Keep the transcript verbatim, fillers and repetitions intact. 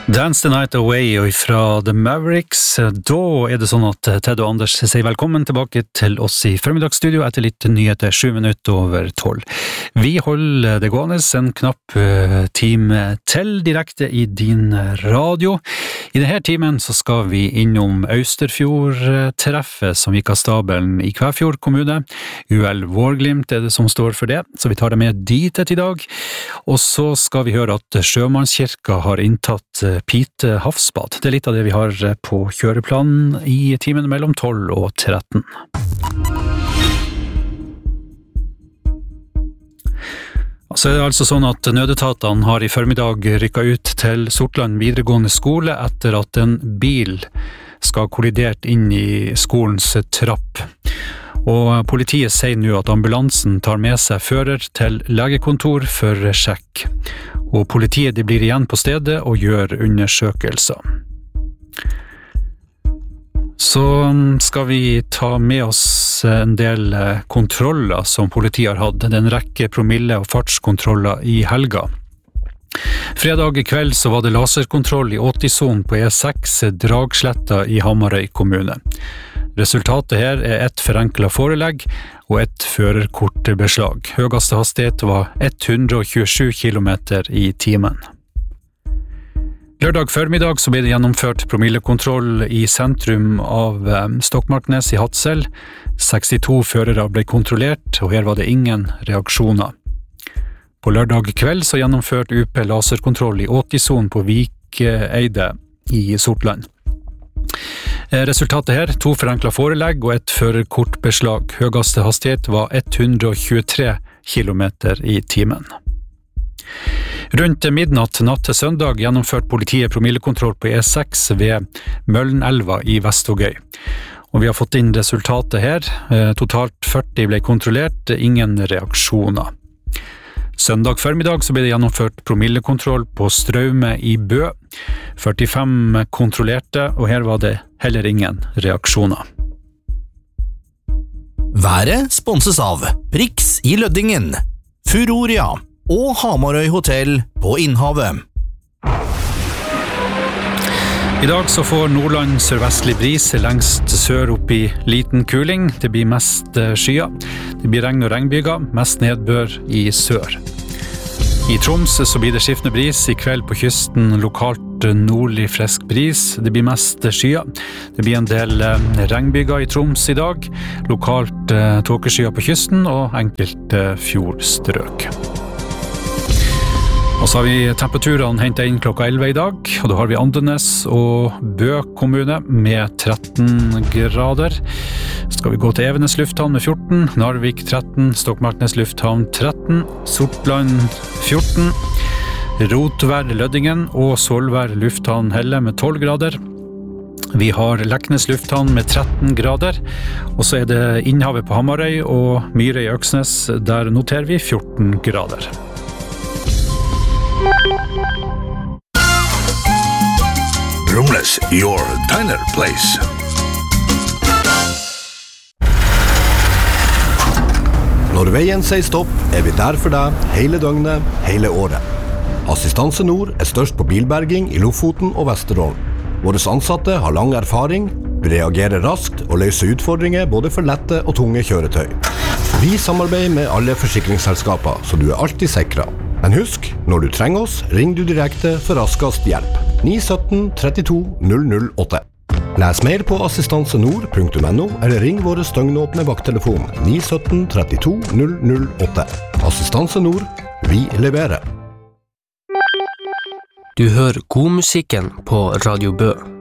Dance the Night Away og fra The Mavericks. Da er det sånn at Ted og Anders sier velkommen tilbake til oss i formiddagsstudio etter litt nyheter, sju minutter over tolv. Vi holder det gående en knapp time til direkte i din radio. I denne timen så skal vi innom Austerfjord-treffet som gikk av stabelen i Kvæfjord kommune. U L Vårglimt er det som står for det, så vi tar det med dit et i dag. Og så skal vi høre at Sjømannskirka har inntatt Pite Havsbad. Det er litt av det vi har på kjøreplanen i timen mellom tolv og tretten. Så er det altså sånn at nødetatene har i formiddag rykket ut til Sortland videregående skole etter at en bil skal ha kollidert inn i skolens trapp. Og politiet sier nå at ambulansen tar med seg fører til legekontor for sjekk. Og politiet de blir igjen på stedet og gjør undersøkelser. Så skal vi ta med oss en del kontroller som politiet har hatt. Det er en rekke promille- og fartskontroller i helga. Fredag kveld så var det laserkontroll i åtti-sonen på E seks Dragsletta i Hamarøy kommune. Resultatet her er et forenklet forelegg og et førerkortbeslag. Høyeste hastighet var hundre og tjuesju kilometer i timen. Lørdag formiddag så ble det gjennomført promillekontroll i sentrum av Stokmarknes i Hadsel. sekstito førere ble kontrollert, og her var det ingen reaksjoner. På lørdag kveld så gjennomførte U P laserkontroll i åtti-sonen på Vikeide i Sortland. Resultatet her, to forenklet forelegg og et førerkortbeslag. Høyeste hastighet var hundre og tjuetre kilometer i timen. Rundt midnatt natt til søndag gjennomførte politiet promillekontroll på E seks ved Møllenelva i Vestvågøy. Og vi har fått inn resultatet her. Totalt førti ble kontrollert, ingen reaksjoner. Søndag formiddag så ble det gjennomført promillekontroll på Straume i Bø. førtifem kontrollerte, og her var det heller ingen reaksjoner. Været sponses av Prix i Løddingen, Furoria og Hamarøy Hotel på Innhavet. I dag så får Nordland sørvestlig bris lengst sør opp i liten kuling. Det blir mest skyer. Det blir regn og regnbyger, mest nedbør i sør. I Troms så blir det skiftende bris, i kveld på kysten lokalt nordlig frisk bris. Det blir mest skyer. Det blir en del regnbyger i Troms i dag, lokalt tåkeskyer på kysten og enkelte fjordstrøk. Og så har vi temperaturene hentet inn klokka elleve i dag, og da har vi Andenes og Bø kommune med tretten grader. Så skal vi gå til Evenes lufthavn med fjorten, Narvik tretten, Stokmarknes lufthavn tretten, Sortland fjorten, Rotvær Løddingen og Solvær lufthavn Helle med tolv grader. Vi har Leknes lufthavn med tretten grader, og så er det Innhavet på Hamarøy og Myre i Øksnes, der noterer vi fjorten grader. Brumles, your diner place. Når veien sier stopp, er vi der for deg hele døgnet, hele året. Assistanse Nord er størst på bilberging i Lofoten og Vesterålen. Våre ansatte har lang erfaring, vi reagerer raskt og løser utfordringer både for lette og tunge kjøretøy. Vi samarbeider med alle forsikringsselskaper, så du er alltid sikret. Men husk, når du trenger oss, ring du direkte for raskest hjelp. ni sytten trettito null null åtte. Les mer på assistansenord punktum no eller ring våre støgnåpne vakttelefon ni sytten trettito null null åtte. Assistanse Nord, vi leverer. Du hører god musikken på Radio Bø.